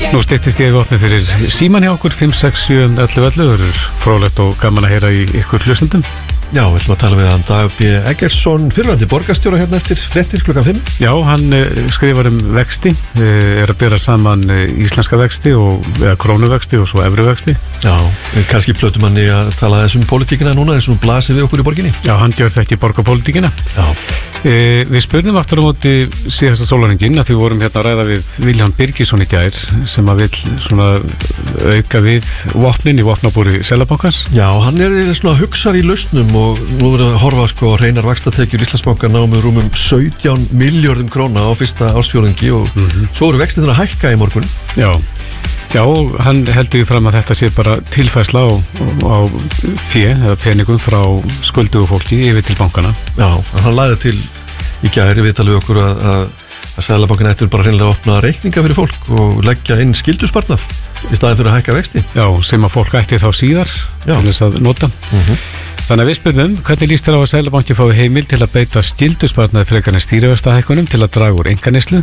Nú styttist ég opnið fyrir síman hjá okkur 5671111. Fróðlegt og gaman að heyra í ykkur hlustendum. Já, við ætlum að tala við hann Dag B. Eggertsson, fyrrverandi borgarstjóra hérna eftir fréttir klukkan 5. Já, hann skrifar vexti, að bera saman íslenska vexti eða krónuvexti og svo evruvexti. Já, kannski plötum hann í að tala þessum pólitíkina núna eins og blasir við okkur í borginni. Já, hann gjör það ekki borgarpólitíkina. Já. Við spurðum aftur á móti síðasta sólarhringinn að við vorum hérna að ræða við Vilhjálm Birgisson í gær sem að vill svona auka við vopnin í vopnabúri Seðlabankans. Já, hann svona hugsar í lausnum og nú verður að horfa sko hreinar vaxtatekjur Íslandsbanka námu rúmum 17 milljörðum króna á fyrsta ársfjórðungi og svo eru vextirnir að hækka í morgun. Já, hann heldur fram að þetta sé bara tilfærsla á fé eða peningum frá skuldugu fólki yfir til bankana. Já, hann lagði til í gær við talum við okkur að Seðlabankin ættir bara hreinlega að opna reikninga fyrir fólk og leggja inn skyldusparnað í staðinn fyrir að hækka vexti. Já, sem að fólk ætti þá síðar til þess að nota. Þannig að við spurðum, hvernig líst þér á að Seðlabanki fái heimil til að beita skyldusparnaði frekar en stýrivextahækkunum til að draga úr einkaneyslu?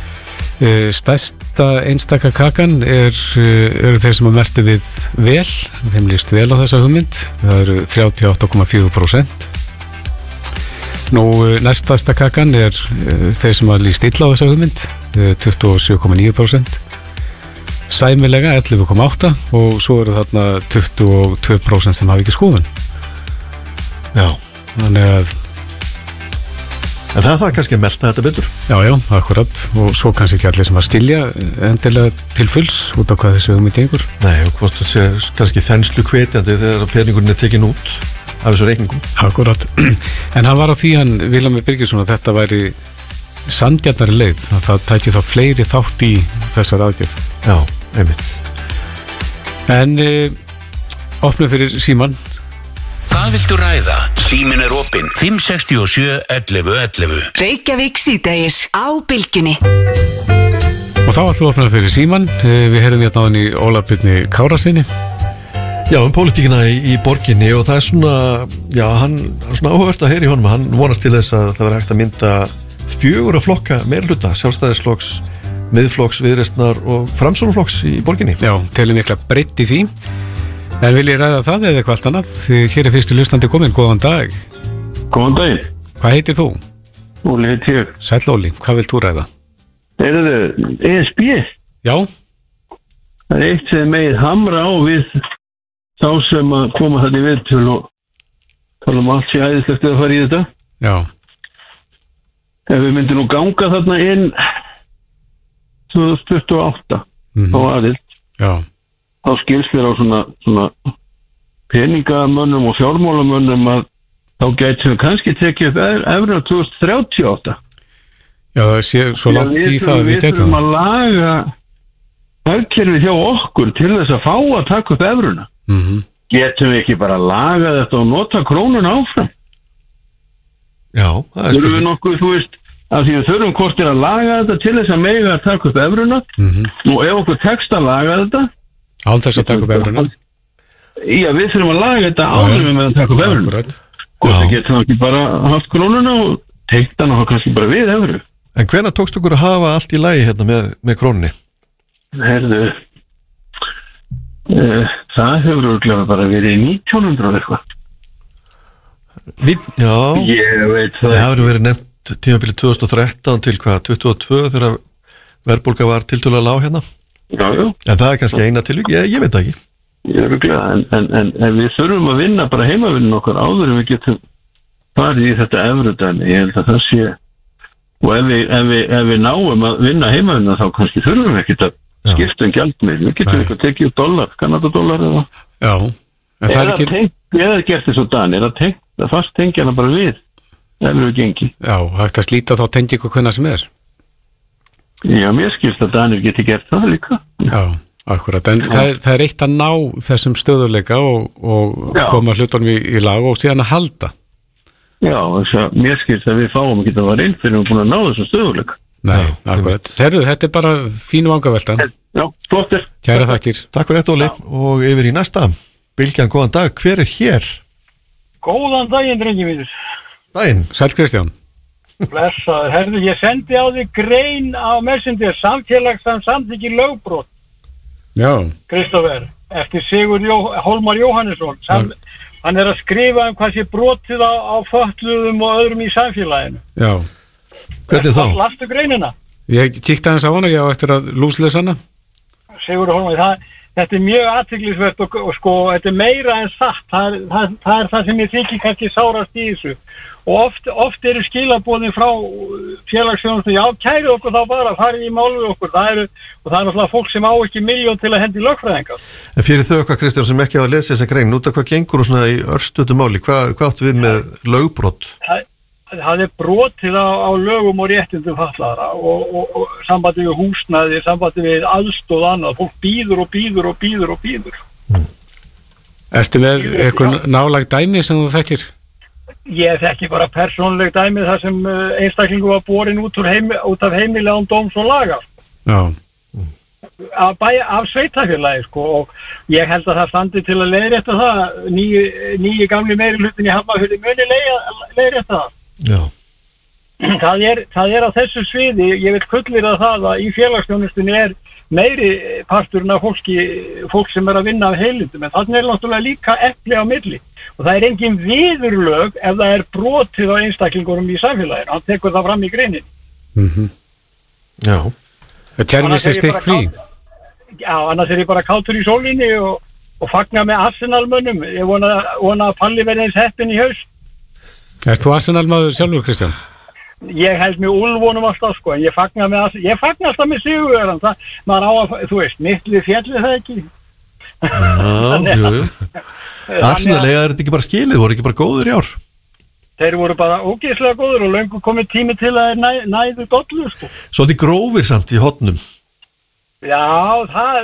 Stærsta einstaka kakan eru þeir sem að merktu við vel, þeim líst vel á þessa hugmynd, það eru 38,4%. Nú næststærsta kakan þeir sem að líst illa á þessa hugmynd, 27,9%. Sæmilega 11,8% og svo eru þarna 22% sem hafa ekki skoðun. Já, þannig að en það er kannski að melta þetta betur. Já, akkurat. Og svo kannski ekki allir sem að skilja endilega til fulls út á hvað þessu hugmynd gengur. Nei, og hvort það sé kannski þenslu hvetjandi þegar peningurinn tekin út af þessu reikningum. Akkurat. En hann var á því Vilhjálmur Birgisson að þetta væri sanngjarnari leið, að það tæki þá fleiri þátt í þessar aðgerð. Já, einmitt. En opnum fyrir síman. Hvað viltu ræða? Síminn opinn 567 1111. Reykjavík síðdegis á Bylgjunni. Og þá ætlum við að opna fyrir síman. Við heyrðum hérna áðan í Ólaf Birni Kárasyni. Já, pólitíkina í borginni og það svona, já, hann svona áhugavert að heyra í honum. Hann vonast til þess að það verði hægt að mynda 4 flokka meirihluta, Sjálfstæðisflokks, Miðflokks, Viðreisnar og Framsóknarflokks í borginni. Já, telur mikla breidd í því. En vil ég ræða það eða eitthvað allt annað? Hér fyrstu hlustandi kominn, góðan dag. Góðan daginn. Hvað heitir þú? Óli heit ég. Sæll Óli, hvað vilt þú ræða? ESB? Já. Það er eitt sem megið hamra á við þá sem að koma þetta í viðtöl og tala allt sér æðislegt að fara í þetta. Já. Ef við myndum nú ganga þarna inn 2028 á aðild. Já. Þá skilst þér á svona peningamönnum og fjármálamönnum að þá gætum við kannski tekið upp evruna 2038. Já, það sé svo langt í það að við þurfum þetta. að laga hagkerfið hjá okkur til þess að fá að taka upp evruna. Getum við ekki bara að laga þetta og nota krónuna áfram? Já, það er Þurfum við nokkuð, þú veist, að því við þurfum hvort að laga þetta til þess að mega að taka upp evruna og ef okkur tekst að laga þetta Án þess að taka upp evruna. Já, við þurfum að laga þetta áður við með að taka upp evruna. Hvort það getum ekki bara haft krónuna og teikt hana og kannski bara við evru. En hvenær tókst okkur að hafa allt í lagi hérna með krónunni? Herðu, það hefur örugglega bara verið 1900 eitthvað. Já. Ég veit það. Það hefur verið nefnt tímabilið 2013 til hvað, 22 þegar verðbólga var tiltölulega lág hérna. Já. En það er kannski eina tilvík, ég veit það ekki. Ég er örugglega, en við þurfum að vinna bara heimavinnin okkar áður en við getum farið í þetta evrudæmi. Ég held að það sé, og ef við náum að vinna heimavinna þá kannski þurfum við ekkert að skipta gjaldmiðil. Við getum ekki að tekið upp dollar, kanadadollar eða. Já, en það er ekki. Eða gert þess að Dan, það fast tengja hana bara við, ef við gengi. Já, hægt að slíta þá tengi ykkur hvenær sem er. Já, mér skilst að Danir geti gert það líka. Já, akkurat. En það er eitt að ná þessum stöðuleika og koma hlutunum í lag og síðan að halda. Já, þess að mér skilst að við fáum ekki að vera inn fyrir að búin að ná þessum stöðuleika. Nei, akkurat. Þetta er bara fínu vangaveltan. Já, flottir. Kæra þakkir. Takk fyrir þetta, Óli. Og yfir í næsta. Bylgjan, góðan dag. Hver er hér? Góðan daginn, drengi mínir. Daginn. Sæll Kristján. Blessaður, herðu, ég sendi á þig grein á Messenger, samfélagsam samþykki lögbrot. Já. Kristoffer, eftir Sigurð Hólmar Jóhannesson hann að skrifa hvað sé brotið á fötluðum og öðrum í samfélaginu. Já. Hvernig þá? Lastu greinina? Ég kíkti aðeins á hana, já, eftir að lúslesa hana. Sigurð Hólmar, þetta mjög athyglisvert og sko, þetta meira en satt. Það er það sem ég þykir kannski sárast í þessu. Og oft eru skilaboðin frá félagsþjónustu, já, kærið okkur þá bara, farið í mál við okkur. Það er náttúrulega fólk sem á ekki milljón til að hendi lögfræðingar. En fyrir þau okkar, Kristján, sem ekki hafa lesið þessa grein, út af hvað gengur og svona í örstutu máli, hvað áttu við með lögbrot? Það er brotið á lögum og réttindum fatlaðra og sambandi við húsnæði, sambandi við aðstóð annað. Fólk býður. Ertu með eitthvað nálægt dæmi sem þú þekkir? Ég þekki bara persónuleg dæmi þar sem einstaklingu var borin út af heimili án dóms og laga. Já. Af sveitafélagi, sko, og ég held að það standi til að leiðrétta það. Nýju gamli meirihlutin í Hafnarfirði muni leiðrétta það. Já. Það er á þessu sviði, ég vil fullyrða það að í félagsþjónustunni er meiri parturinn af fólk sem er að vinna af heilindum, en þannig er náttúrulega líka epli á milli og það er engin viðurlög ef það er brotið á einstaklingurum í samfélaginu, hann tekur það fram í greinin. Já. Kerfið sé stikk frí. Já, annars er ég bara kátur í sólinni og fagna með Arsenal-mönnum. Ég vona að Palli verði eins heppinn í haust. Ert þú Arsenal-maður sjálfur, Kristján? Ég held mjög úlvonum alltaf, sko, en ég fagna alltaf með sigurverðan. Maður á að, þú veist, mittlið fjallið það ekki. Arsenal, er þetta ekki bara skilið, voru ekki bara góður í ár? Þeir voru bara ógeðslega góður og löngu komið tími til að þeir næðu dollu, sko. Svolítið grófir samt í hotnum. Já,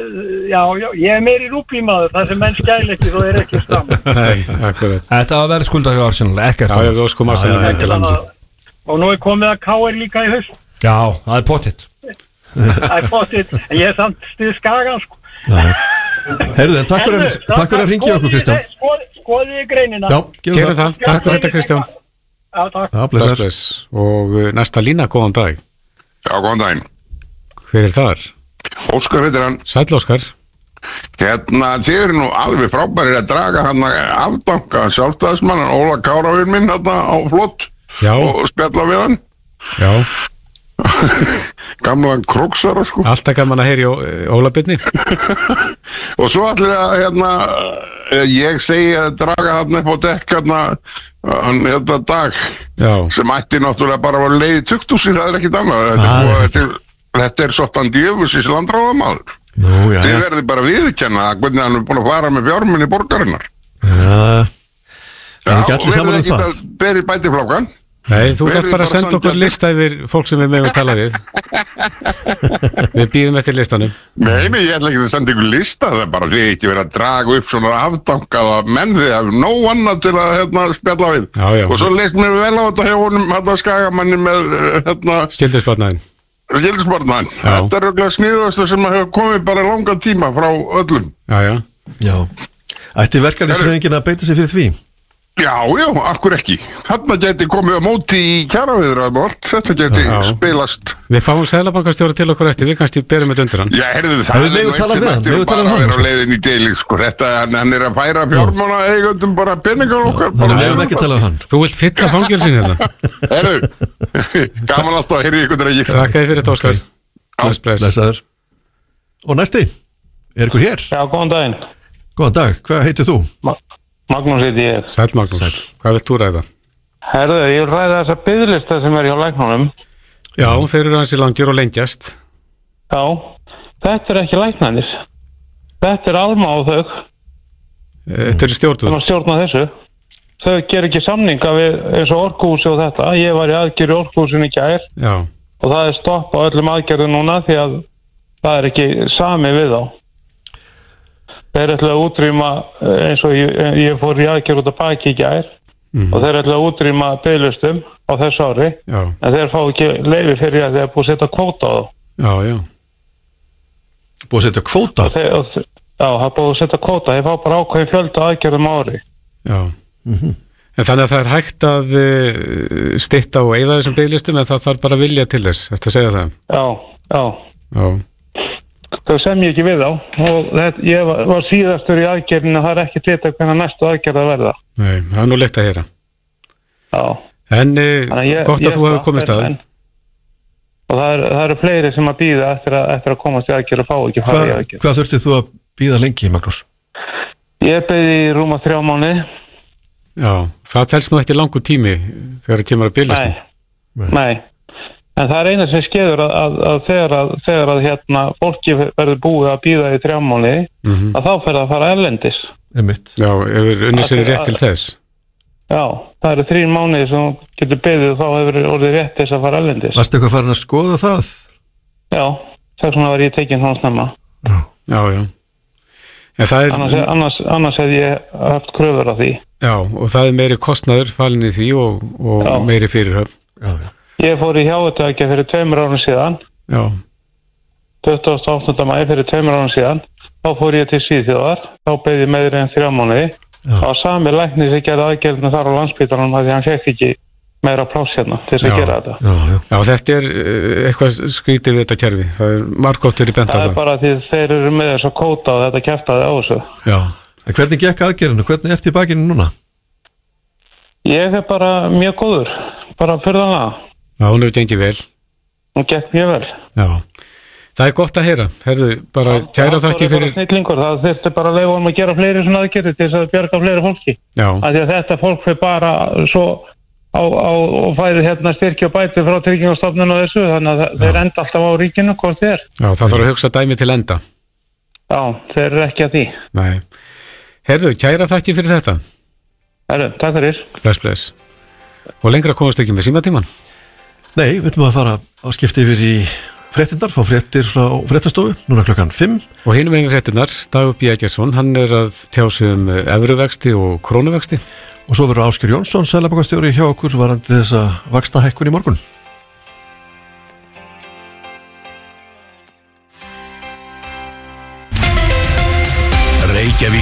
ég er meiri rúblímaður, það sem menn skæl ekki þó er ekki stram. Nei, akkurat. Þetta var verið skuldar hjá Arsenal, ekkert. Já, við óskum Arsenal ekki landi. Og nú er komið að KR líka í haust. Já, það er pottitt. Það er pottitt, en ég er samt stuð Skagan, sko. Heyrðu, en takk fyrir að hringja okkur, Kristján. Skoðið í greinina. Já, gerum það. Takk fyrir þetta, Kristján. Já, takk. Bless. Og næsta lína, góðan dag. Já, góðan daginn. Hver er þar? Óskar heitir hann. Sæll Óskar. Þið eru nú alveg frábærir að draga hann afdanka sjálfstæðismann Óla Káravinn minn hann á flott. Já. Og spjalla við hann. Já. Gamlaðan króksara, sko. Alltaf gaman að heyri Óla Byrni. Og svo allir að ég segi að draga hann upp á dekk hann dag. Já. Sem ætti náttúrulega bara að leiði 20.000, það er ekkit annað. Þetta er svolítan djöfusins landráðamaður. Þið verði bara viðurkenna hvernig hann er búin að fara með fjármunni borgarinnar. Já. Það er ekki allir saman um það. Og verði ekki að beri bætiflákan. Nei, þú þarf bara að senda okkur lista yfir fólk sem við mögum tala við. Við býðum eftir listanum. Nei, ég ætla ekki að senda ykkur lista. Það er bara því ekki verið að draga upp svona afdankaða menn. Þið hafið nóg annað til að spjalla við. Já. Og svo leist mér vel á þetta hjá honum skagamanni með Skildisbarnaðinn. Þetta er örugglega sniðuðasta sem hefur komið bara langan tíma frá öllum. Já. Ætti verkalýðshreyfingin að beita sig fyrir því? Já, akkur ekki. Þarna geti komið á móti í kjaraviðræðum og allt. Þetta geti spilast. Við fáum seðlabankastjóra til okkur eftir, við kannski berum þetta undir hann. Já, heyrðu, það er nú eitt sem eftir bara að vera á leiðin í deili, sko. Þetta, hann er að færa fjármála eigundum bara peningar okkar. Þannig við hefum ekki talað um hann. Þú vilt fylla fangelsinn hérna. Heyrðu, gaman alltaf að heyra ykkur drengi. Takk fyrir þetta, Óskar. Blessaður. Og næsti, er ykkur hér? Já, góðan daginn. Góðan dag, hvað heitir þú? Magnús heiti ég. Sæll Magnús, hvað vilt þú ræða? Herðu, ég vil ræða þessa biðlista sem er hjá læknunum. Já, þeir eru hansi langir og lengjast. Já, þetta er ekki læknanir. Þetta er Alma og þau. Þetta eru stjórnvöld. Það er stjórna þessu. Þau ger ekki samninga við eins og Orkuhúsi og þetta. Ég var í aðgerð í Orkuhúsinu í gær. Já. Og það er stopp á öllum aðgerðum núna því að það er ekki sami við þá. Þeir ætla að útrýma, eins og ég fór í aðgerð út af baki í gær, og þeir ætla að útrýma biðlistum á þessu ári, en þeir fá ekki leyfi fyrir að þeir búið að setja kvóta á þá. Já. Búið að setja kvóta? Já, það er búið að setja kvóta, þeir fá bara ákveðin fjölda aðgerðum ári. Já. En þannig að það er hægt að stytta og eyða þessum biðlistum, en það þarf bara vilja til þess, þetta segja það? Já. þau sem ég ekki við á og ég var síðastur í aðgerðinu og það er ekki vita hvernig næstu aðgerð að verða. Nei, það er nú leitt að heyra. Já. En gott að þú hefur komist að það. Og það eru fleiri sem að bíða eftir að komast í aðgerð og fá ekki fara í aðgerð. Hvað þurftið þú að bíða lengi, Magnús? Ég beið í rúma 3 mánuði. Já, það telst nú ekki langur tími þegar það kemur að biðlistum. Nei. En það er eina sem skeður að þegar að fólki verður búið að bíða í 3 mánuði, að þá fer það að fara erlendis. Já, ef unnið sér rétt til þess. Já, það eru 3 mánuði sem getur beðið og þá hefur orðið rétt þess að fara erlendis. Varstu eitthvað farin að skoða það? Já, þess vegna var ég tekinn svona snemma. Já. En það er... Annars hef ég haft kröfur á því. Já, og það er meiri kostnaður falin í því og meiri fyrirhöfn. Já. Ég fór í hjáutækja fyrir 2 árum síðan. Já. 28. maí fyrir 2 árum síðan. Þá fór ég til Svíþjóðar. Þá beið ég meira en 3 mánuði. Það var sami læknir sem gerði aðgerðina þar á Landspítalanum af því hann fékk ekki meira pláss hérna til þess að gera þetta. Já, þetta er eitthvað skrítið við þetta kerfi. Það er margótt verið bent á það. Það er bara því þeir eru með þess að kóta og þetta kjaftaði á þessu. Já. En hvernig gekk aðgerðinu? Hvernig ert í bakinu núna? Ég er bara mjög góður. Bara fyrðanlega. Já, hún hefur gengið vel. Hún gekk mjög vel. Já. Það er gott að heyra. Herðu, bara kæra þakki fyrir... Það þurfti bara að leiða honum að gera fleiri svona aðgerðir til þess að bjarga fleiri fólki. Já. Af því að þetta fólk fyrir bara svo og færi styrki og bæti frá Tryggingastofnun og þessu, þannig að þeir enda alltaf á ríkinu hvort þeir. Já, það þarf að hugsa dæmi til enda. Já, þeir eru ekki að því. Nei. Herðu, kæra þakki fyrir þetta. Herðu, takk fyrir. Bless. Og lengra komast ekki með símatíman? Nei, við ætlum að fara að skipta yfir í fréttirnar, fá fréttir frá fréttastofu, núna klukkan 5. Og hinum megin fréttirnar, Dagur B. Eggertsson, hann er að tjá sig evruvexti og krónuvexti. Og svo verður Ásgeir Jónsson, seðlabankastjóri hjá okkur varandi þessa vaxtahækkun í morgun. Reykjavík